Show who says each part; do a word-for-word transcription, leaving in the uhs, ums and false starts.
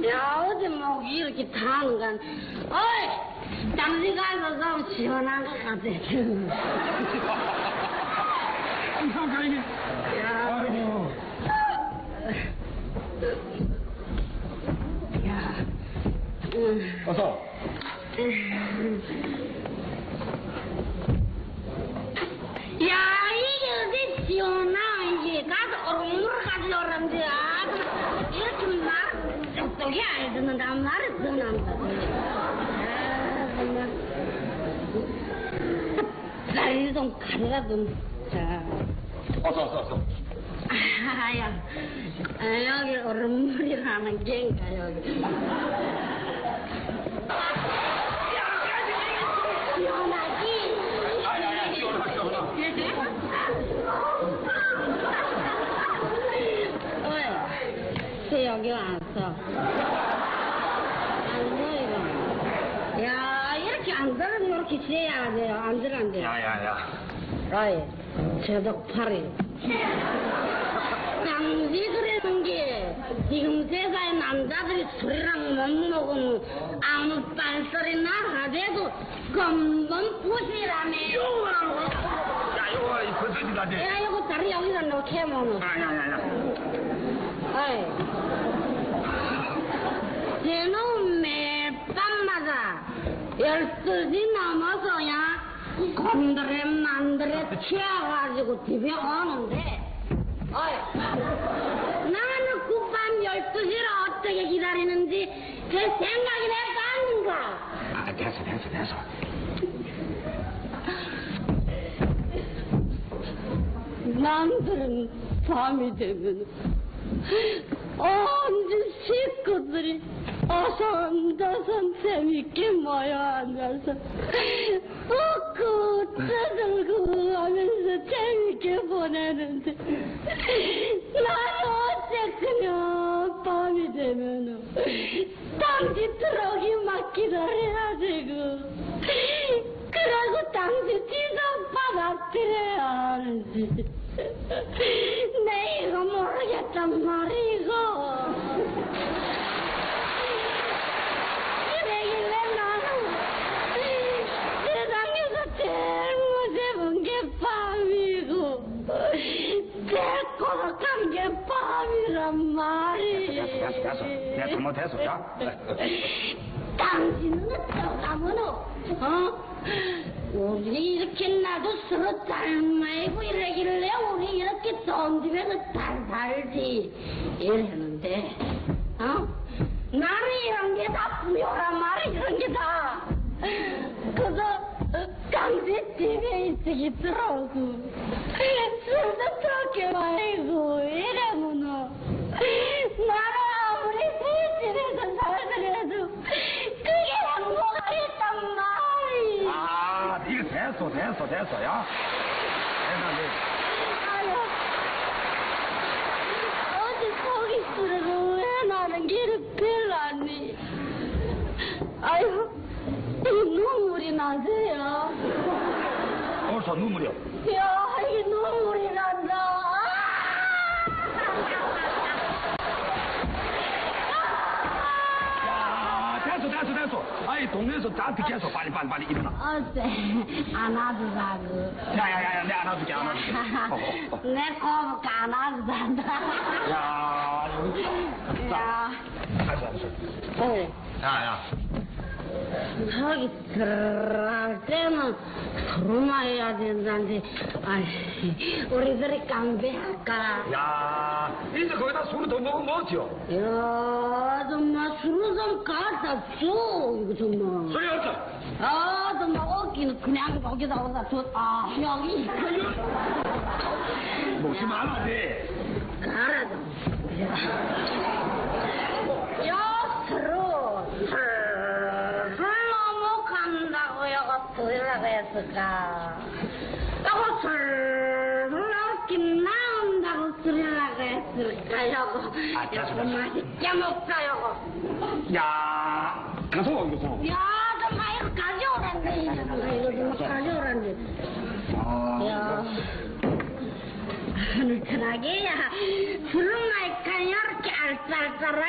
Speaker 1: 야, 어제 목이 이렇게 타는 건, 어이! 당신 가서 좀 시원한 것 같아.
Speaker 2: 이상하게 이게.
Speaker 1: 야,
Speaker 2: 아이고.
Speaker 1: 야, 응.
Speaker 2: 어서.
Speaker 1: 야, 이게 어디 시원하, 이게. 가서 오르물 가져오란지. 아, 이렇게 말, 똑똑히 안 듣는다. 말을 듣는다. 빨리 좀 가져다 좀. 자.
Speaker 2: 어서, 어서, 어서.
Speaker 1: 아야, 아, 여기 얼음물이라는 게인가, 여기. 시원하지?
Speaker 2: 아야야, 시원하, 시원하.
Speaker 1: 어이, 쟤 여기 왔어. 앉아, 이거. 야, 이렇게 앉으면 이렇게 쥐어야 돼요. 앉으면 안 돼요.
Speaker 2: 야야야.
Speaker 1: 어이, 제독팔이. 당시 그러는 게 지금 세상에 남자들이 술이랑 못 먹으면 아무 빤소리나 하대도根本부시라며.
Speaker 2: 야, 이거, 이 거짓이다, 쟤.
Speaker 1: 야, 이거 다리 여기다 놓게면.
Speaker 2: 야야야야.
Speaker 1: 어이, 쟤는 매일 밤마다 열두 시 넘어서야 곤드레 만드레 취해가지고 집에 오는데, 어이, 나는 그 밤 열두 시를 어떻게 기다리는지 그 생각이 내가 아닌가?
Speaker 2: 아, 됐어, 됐어, 됐어.
Speaker 1: 남들은 밤이 되면 언제 식구들이 어선저선 재밌게 모여 앉아서 웃고 떠들고 하면서 재밌게 보내는데 나는 어쨌거나 밤이 되면 당시 트럭이 막 기다려야 되고 그러고 당시 지도 받아들여야 하는지 내 이거 모르겠단 말이고. 그러길래 나는 세상에서 제일 무서운 게 밤이고 제일 고독한 게 밤이란 말이야.
Speaker 2: 됐어, 됐어, 됐어. 내가 잘못했어, 야.
Speaker 1: 당신은 어쩌가면 어? 우리 이렇게 나도 서로 닮아이고 이러길래 우리 이렇게 좋은 집에서 잘 살지 이랬는데 어? 나는 이런 게 다 부여란 말이야. 이런 게 다 그저 당신 집에 있으시더라고. 술도 그렇게 마시고 이러면은 나는 아무리 이 집에서 살더라도 그게 행복하겠단 말이야.
Speaker 2: 아, 이거 됐어, 됐어, 됐어, 야. 됐어,
Speaker 1: 아유, 어제 거기 쓰러고 왜 나는 길을 빌라니? 아유, 이 눈물이 나세요.
Speaker 2: 벌써 눈물이요.
Speaker 1: 야, 이 눈물이 난다.
Speaker 2: 야, 됐어, 됐어, 됐어. 아이, 동네에서 다 듣겠어. 빨리, 빨리, 빨리 일어나.
Speaker 1: 어째 안아주라고.
Speaker 2: 야야야야, 내 안아줄게, 안아줄게. 어, 어, 어.
Speaker 1: 내 거북 안아주단다.
Speaker 2: 야, 여기. 자, 알았어, 알았어.
Speaker 1: 어.
Speaker 2: 야, 야.
Speaker 1: 저기 들어갈 때는 들어마야 된다는데, 아이, 우리들이 깡배할까?
Speaker 2: 야, 이제 거기다 술을 더 먹으면 뭐지요?
Speaker 1: 야, 정말 술을 좀 갖다 줘, 이거 정말.
Speaker 2: 술이 없어.
Speaker 1: 아, 정말 어깨는 그냥 거기다 갖다 줘. 아, 여기.
Speaker 2: 먹지 말아, 돼.
Speaker 1: 가라 좀. 야, 서로 슬슬 넘어간다고 여가 들으라고 했을까? 여가 슬슬 어깨 나온다고 들으라고 했을까? 여거
Speaker 2: 아, 됐어,
Speaker 1: 여거
Speaker 2: 됐어.
Speaker 1: 맛있게 먹자 여거.
Speaker 2: 야, 가서 이거.
Speaker 1: 야, 정말 이거 가져오란데 이거 좀 가져오란데.
Speaker 2: 아,
Speaker 1: 야. 하늘천하게야 술을 마니까 이렇게 알쌀쌀하게